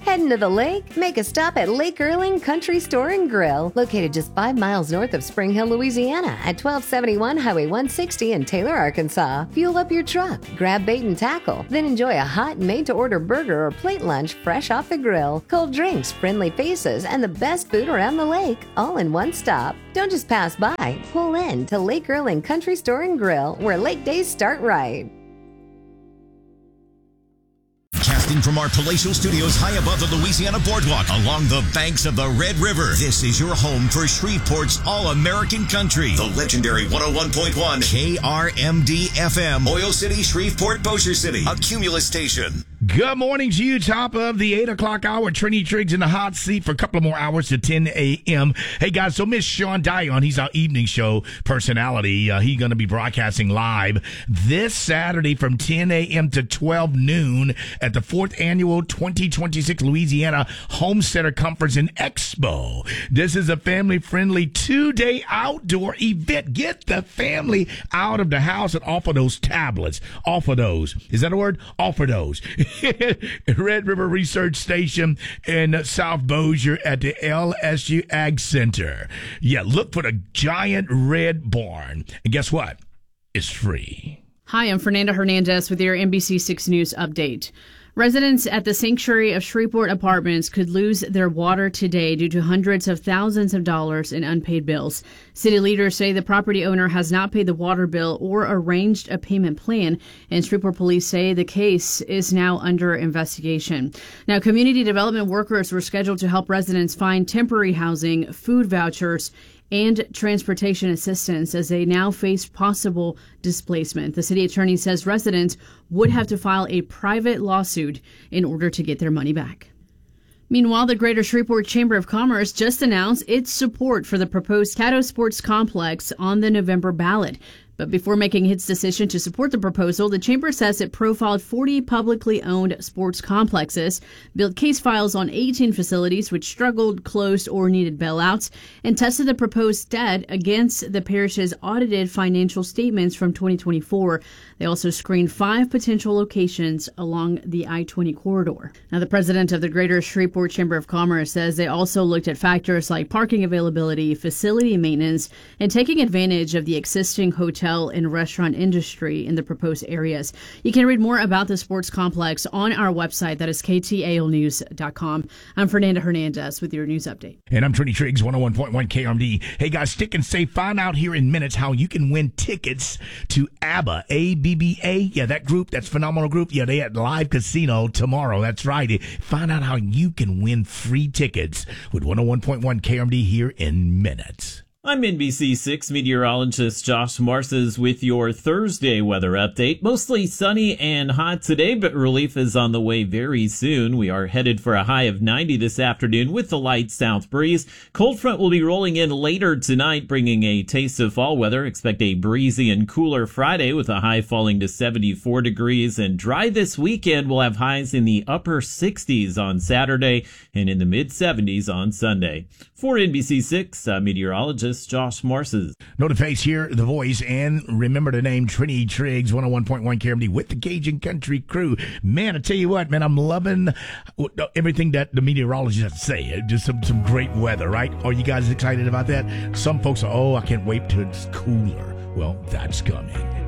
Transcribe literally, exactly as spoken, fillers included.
Heading to the lake? Make a stop at Lake Erling Country Store and Grill, located just five miles north of Spring Hill, Louisiana, at twelve seventy-one Highway one sixty in Taylor, Arkansas. Fuel up your truck, grab bait and tackle, then enjoy a hot made-to-order burger or plate lunch fresh off the grill. Cold drinks, friendly faces, and the best food around the lake, all in one stop. Don't just pass by. Pull in to Lake Erling Country Store and Grill, where lake days start right. Casting from our palatial studios high above the Louisiana Boardwalk along the banks of the Red River, this is your home for Shreveport's All-American Country. The legendary one oh one point one K R M D F M, Oil City, Shreveport, Bossier City, a Cumulus station. Good morning to you, top of the eight o'clock hour. Trini Triggs in the hot seat for a couple of more hours to ten a.m. Hey, guys, so Miss Sean Dion, he's our evening show personality. Uh, he's going to be broadcasting live this Saturday from ten a.m. to twelve noon at the fourth Annual twenty twenty-six Louisiana Home Center Conference and Expo. This is a family-friendly two-day outdoor event. Get the family out of the house and off of those tablets. Off of those. Is that a word? Off of those. Red River Research Station in South Bossier at the L S U Ag Center. Yeah, look for the giant red barn. And guess what? It's free. Hi, I'm Fernanda Hernandez with your N B C six News update. Residents at the Sanctuary of Shreveport Apartments could lose their water today due to hundreds of thousands of dollars in unpaid bills. City leaders say the property owner has not paid the water bill or arranged a payment plan, and Shreveport police say the case is now under investigation. Now, community development workers were scheduled to help residents find temporary housing, food vouchers, and transportation assistance as they now face possible displacement. The city attorney says residents would have to file a private lawsuit in order to get their money back. Meanwhile, the Greater Shreveport Chamber of Commerce just announced its support for the proposed Caddo Sports Complex on the November ballot. But before making its decision to support the proposal, the Chamber says it profiled forty publicly owned sports complexes, built case files on eighteen facilities which struggled, closed, or needed bailouts, and tested the proposed debt against the parish's audited financial statements from twenty twenty-four. They also screened five potential locations along the I twenty corridor. Now, the president of the Greater Shreveport Chamber of Commerce says they also looked at factors like parking availability, facility maintenance, and taking advantage of the existing hotel and restaurant industry in the proposed areas. You can read more about the sports complex on our website. That is K T A L news dot com. I'm Fernanda Hernandez with your news update. And I'm Trini Triggs, one oh one point one K R M D. Hey, guys, stick and stay. Find out here in minutes how you can win tickets to ABBA, A B B A. Yeah, that group, that's phenomenal group. Yeah, they at Live Casino tomorrow. That's right. Find out how you can win free tickets with one oh one point one K R M D here in minutes. I'm N B C six meteorologist Josh Marces with your Thursday weather update. Mostly sunny and hot today, but relief is on the way very soon. We are headed for a high of ninety this afternoon with the light south breeze. Cold front will be rolling in later tonight, bringing a taste of fall weather. Expect a breezy and cooler Friday with a high falling to seventy-four degrees, and dry this weekend. We'll have highs in the upper sixties on Saturday and in the mid seventies on Sunday. For N B C six, uh, meteorologist Josh Marces. Know the face, hear the voice, and remember the name Trini Triggs, one oh one point one K R M D with the Cajun Country Crew. Man, I tell you what, man, I'm loving everything that the meteorologists have to say. Just some, some great weather, right? Are you guys excited about that? Some folks are, oh, I can't wait till it's cooler. Well, that's coming.